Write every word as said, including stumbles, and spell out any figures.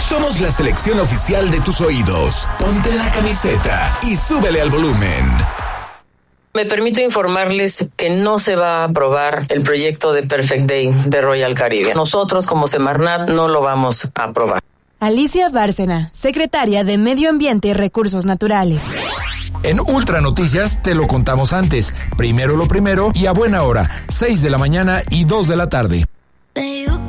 Somos la selección oficial de tus oídos. Ponte la camiseta y súbele al volumen. Me permito informarles que no se va a aprobar el proyecto de Perfect Day de Royal Caribbean. Nosotros, como Semarnat, no lo vamos a aprobar. Alicia Bárcena, secretaria de Medio Ambiente y Recursos Naturales. En Ultra Noticias te lo contamos antes. Primero lo primero y a buena hora, seis de la mañana y dos de la tarde.